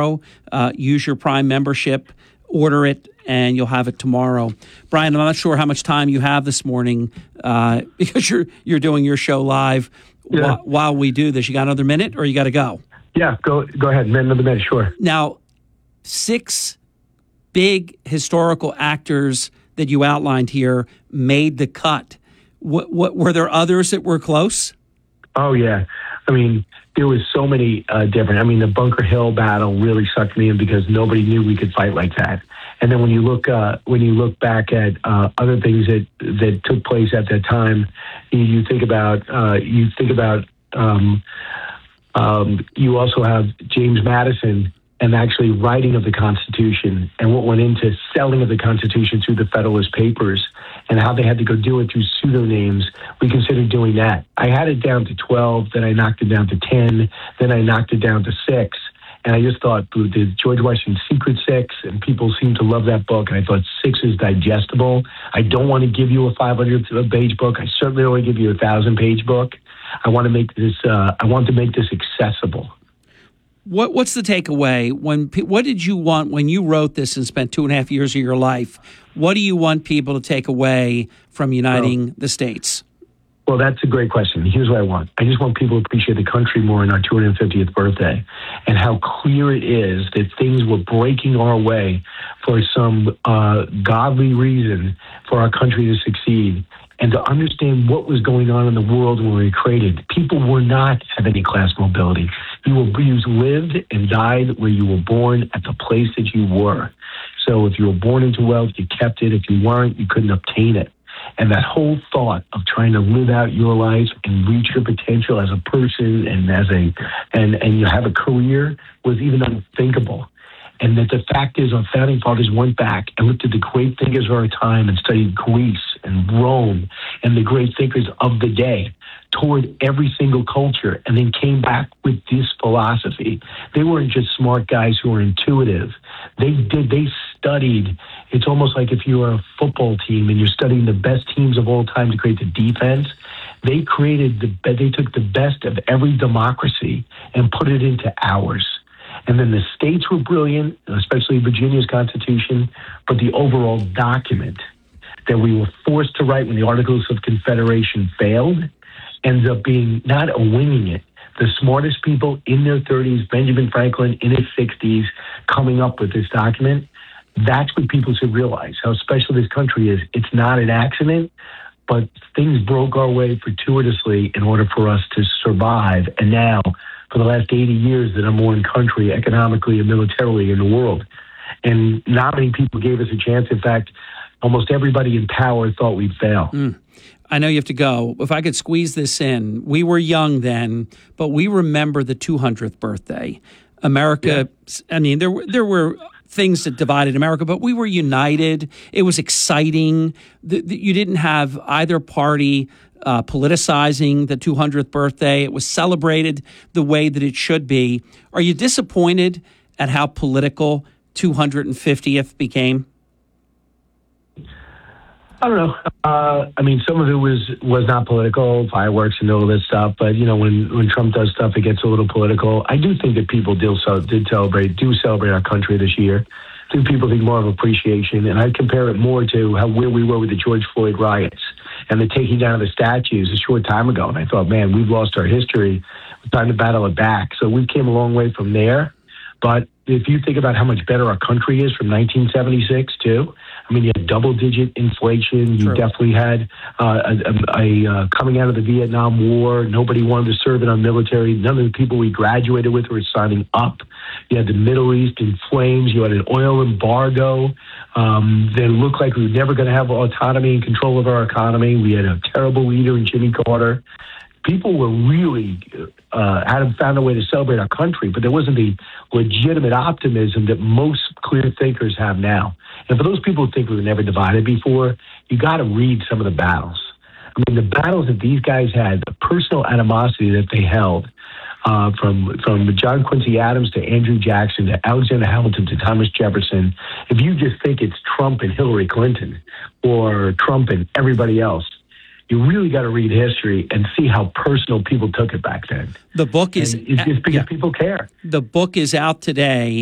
tomorrow. Use your Prime membership, order it, and you'll have it tomorrow. Brian, I'm not sure how much time you have this morning because you're doing your show live while we do this. You got another minute, or you got to go? Yeah, go ahead. Another minute, sure. Now, 6 big historical actors that you outlined here made the cut. What were there others that were close? Oh, yeah. I mean, there was so many different. I mean, the Bunker Hill battle really sucked me in because nobody knew we could fight like that. And then when you look back at other things that took place at that time, you think about you also have James Madison and actually writing of the Constitution and what went into selling of the Constitution through the Federalist Papers and how they had to go do it through pseudonyms. We considered doing that. I had it down to 12, then I knocked it down to 10, then I knocked it down to 6. And I just thought the George Washington Secret 6, and people seem to love that book, and I thought 6 is digestible. I don't want to give you a 500-page book. I certainly don't want to give you a 1,000-page book. I want to make this accessible. What's the takeaway? What did you want when you wrote this and spent 2.5 years of your life? What do you want people to take away from uniting the states? Well, that's a great question. Here's what I want. I just want people to appreciate the country more in our 250th birthday and how clear it is that things were breaking our way for some godly reason for our country to succeed. And to understand what was going on in the world when we were created. People were not have any class mobility. You lived and died where you were born at the place that you were. So if you were born into wealth, you kept it. If you weren't, you couldn't obtain it. And that whole thought of trying to live out your life and reach your potential as a person and and you have a career was even unthinkable. And that the fact is our founding fathers went back and looked at the great thinkers of our time and studied Greece and Rome and the great thinkers of the day, toured every single culture, and then came back with this philosophy. They weren't just smart guys who were intuitive. They studied. It's almost like if you were a football team and you're studying the best teams of all time to create the defense. They took the best of every democracy and put it into ours. And then the states were brilliant, especially Virginia's Constitution, but the overall document that we were forced to write when the Articles of Confederation failed ends up being not a winging it. The smartest people in their 30s, Benjamin Franklin in his 60s, coming up with this document. That's what people should realize, how special this country is. It's not an accident, but things broke our way fortuitously in order for us to survive. And now, for the last 80 years, the number one country economically and militarily in the world. And not many people gave us a chance. In fact, almost everybody in power thought we'd fail. I know you have to go. If I could squeeze this in, we were young then, but we remember the 200th birthday. America, I mean, there were things that divided America, but we were united. It was exciting. You didn't have either party politicizing the 200th birthday. It was celebrated the way that it should be. Are you disappointed at how political 250th became? I don't know. I mean, some of it was not political, fireworks and all this stuff. But, you know, when Trump does stuff, it gets a little political. I do think that people do celebrate our country this year. I think people think more of appreciation. And I compare it more to where we were with the George Floyd riots and the taking down of the statues a short time ago. And I thought, man, we've lost our history. It's time to battle it back. So we came a long way from there. But if you think about how much better our country is from 1976, too, I mean, you had double-digit inflation. You definitely had a coming out of the Vietnam War. Nobody wanted to serve in our military. None of the people we graduated with were signing up. You had the Middle East in flames. You had an oil embargo. That looked like we were never going to have autonomy and control of our economy. We had a terrible leader in Jimmy Carter. People were really hadn't found a way to celebrate our country, but there wasn't the legitimate optimism that most clear thinkers have now. And for those people who think we were never divided before, you got to read some of the battles. I mean, the battles that these guys had, the personal animosity that they held, from John Quincy Adams to Andrew Jackson to Alexander Hamilton to Thomas Jefferson. If you just think it's Trump and Hillary Clinton or Trump and everybody else, you really got to read history and see how personal people took it back then. The book is... It's because people care. The book is out today.